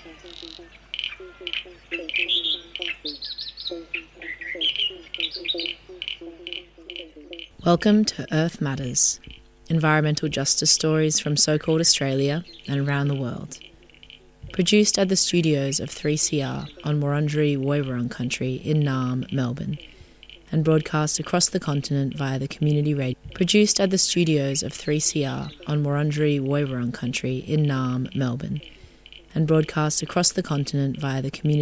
Welcome to Earth Matters, environmental justice stories from so-called Australia and around the world. Produced at the studios of 3CR on Wurundjeri Woiwurrung country in Naarm, Melbourne, and broadcast across the continent via the community radio. Produced at the studios of 3CR on Wurundjeri Woiwurrung country in Naarm, Melbourne, and broadcast across the continent via the community